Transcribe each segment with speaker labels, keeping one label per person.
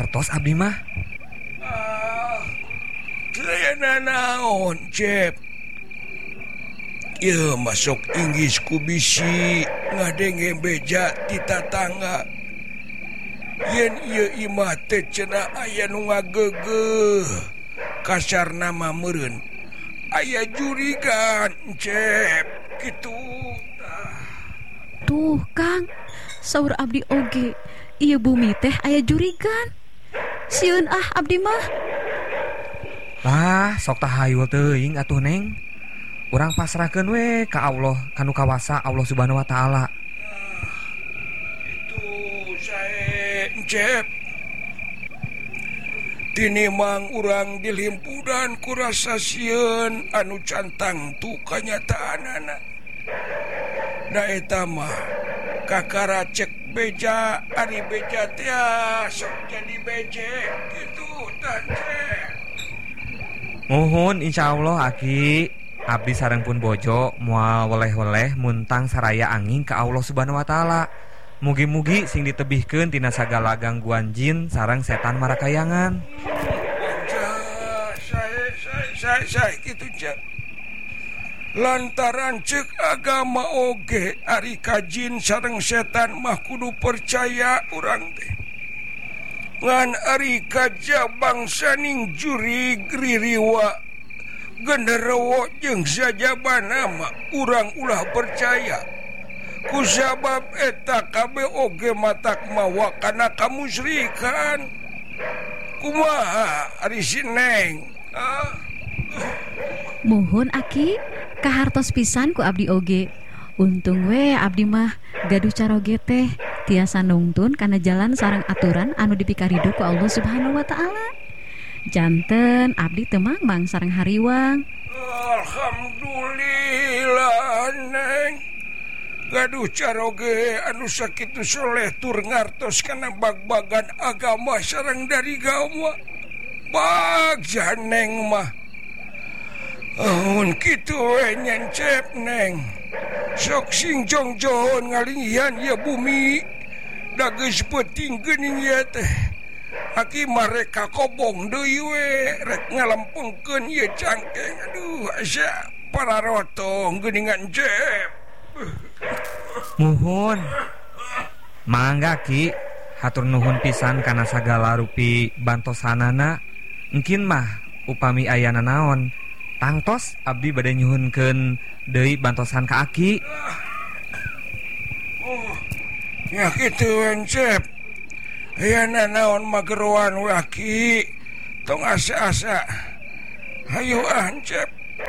Speaker 1: hartos abdi mah.
Speaker 2: Teu naon, Cep. Ieu masuk Inggris ku bisi ngadenge beja ti tatangga. Yen ieu imah teh cenah aya nu ngageugeuh. Kasarna mah meureun aya jurigan, Cep. Kitu.
Speaker 3: Tuh, Kang. Saur abdi oge, ieu bumi teh aya jurigan. Sieun abdi mah.
Speaker 1: Lah, sok tahayul teuing atuh Neng. Urang pasrahkeun we ka Allah kanu kawasa Allah Subhanahu wa taala.
Speaker 2: Itu sae, Cep. Tinimang urang dilimpudan ku rasa sieun anu cantang tu kanyataanana. Da eta mah kakara cek beja ari beja teh sok jadi becek kitu tah, Cep.
Speaker 1: Muhun insyaallah Aki. Abdi sareng pun bojo moal weleh-weleh muntang saraya angin ka Allah Subhanahu wa taala. Mugi-mugi sing ditebihkeun tina sagala gangguan jin sareng setan marakayangan.
Speaker 2: Saya kitu, Cep. Lantaran cek agama oge ari ka jin sareng setan mah kudu percaya urang teh. Ngan ari kaja bangsa ning jurig ririwa genderewo jeung sajabana mah urang ulah percaya. Kusabab eta kabeh oge matak mawa kana kamusyrikan. Kumaha ari si Neng?
Speaker 3: Muhun Aki, kahartos pisan ku abdi oge. Untung we abdi mah gaduh caroge teh tiasa nungtun kana jalan sareng aturan anu dipikaridu ku Allah Subhanahu wa taala. Janten abdi teu mangmang sareng hariwang.
Speaker 2: Alhamdulillah, Neng. Gaduh caroge anu sakitu soleh tur ngartos kana bag-bagan agama sareng dari gawa. Bagja Neng mah. Kitu we nyen Cep, Neng. Sok sing jong-jong ngalingihan ya bumi. Da geus peuting geuning ieu teh. Aki mareka kobong deui we rek ngalampengkeun ieu cangkeng. Aduh, asa pararotong geuningan Cep.
Speaker 1: Muhun. Mangga Ki, hatur nuhun pisan kana sagala rupi bantosanana. Engkin mah upami aya nanaon, tangtos abdi bade nyuhunkeun deui bantosan ka Aki.
Speaker 2: Ya kitu Cep. Aya nanaon mageroan we Aki. Tong asa-asa. Hayu Cep.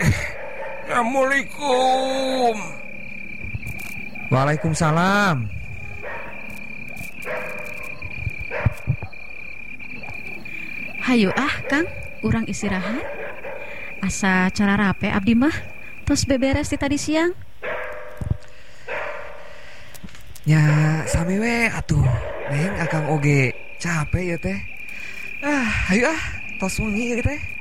Speaker 2: Assalamualaikum.
Speaker 1: Waalaikumsalam.
Speaker 3: Hayu Kang, urang istirahat. Asa cara rape abdi mah tos beberes ti tadi siang.
Speaker 1: Ya sami we atuh Neng akang oge capek ya teh. Hayu tos wengi ya teh.